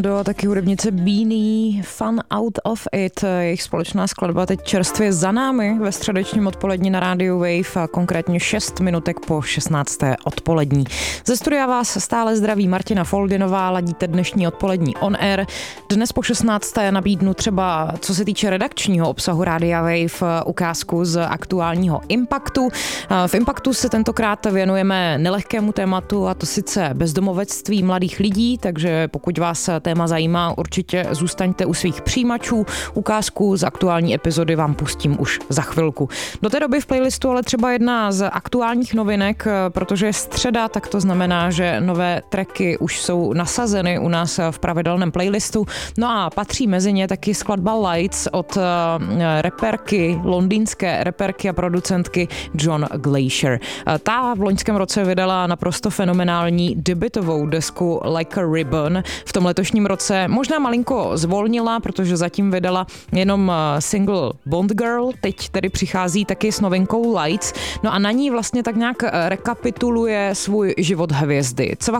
Do taky hudebnice Beanie, Fun Out of It. Jejich společná skladba teď čerstvě za námi ve středečním odpolední na rádiu Wave a konkrétně 6 minutek po 16. odpolední. Ze studia vás stále zdraví Martina Foldinová, ladíte dnešní odpolední On Air. Dnes po 16. nabídnu třeba, co se týče redakčního obsahu rádia Wave, ukázku z aktuálního Impaktu. V Impaktu se tentokrát věnujeme nelehkému tématu, a to sice bezdomovectví mladých lidí, takže pokud vás téma zajímá, určitě zůstaňte u svých přijímačů. Ukázku z aktuální epizody vám pustím už za chvilku. Do té doby v playlistu ale třeba jedna z aktuálních novinek, protože je středa, tak to znamená, že nové tracky už jsou nasazeny u nás v pravidelném playlistu. No a patří mezi ně taky skladba Lights od londýnské reperky a producentky John Glacier. Ta v loňském roce vydala naprosto fenomenální debutovou desku Like a Ribbon. V tom letošním roce možná malinko zvolnila, protože zatím vydala jenom single Bond Girl, teď tedy přichází taky s novinkou Lights, no a na ní vlastně tak nějak rekapituluje svůj život hvězdy. Co